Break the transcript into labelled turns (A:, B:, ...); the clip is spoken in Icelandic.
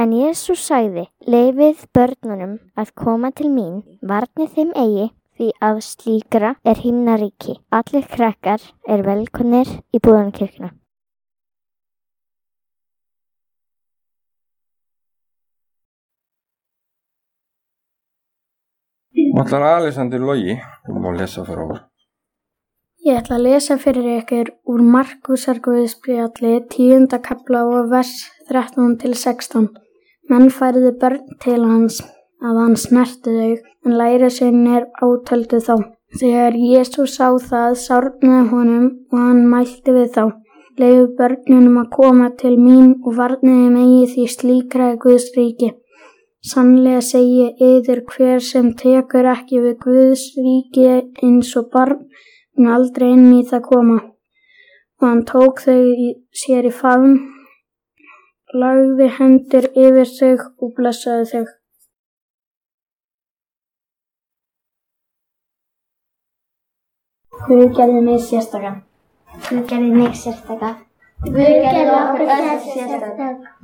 A: En Jesús sagði, leyfið börnunum að koma til mín, varnið þeim eigi, því að slíkra himnaríki. Allir krakkar velkomnir í Búðarkirkjuna.
B: Ætlar Alexander Logi að lesa fyrir okkur?
C: Ég ætla að lesa fyrir ykkur úr Markúsarguðspjalli 10. kafla og vers 13-16. Menn færðu börn til hans að hann snerti þau, en lærisveinarnir átöldu þá. Þegar Jesús sá það sárnaði honum og hann mælti við þá. Leyfið börnunum að koma til mín og varnið þeim eigi, því slíkra Guðs ríki. Sannlega segi yður, hver sem tekur ekki við Guðs ríki eins og barn, mun aldrei inn í það koma. Og hann tók þau sér í faðm, lagði hendur yfir þau og blessaði þau. Guð gerði mig sérstaka.
D: Guð gerði mig sérstaka.
C: Guð gerði okkur sérstaka.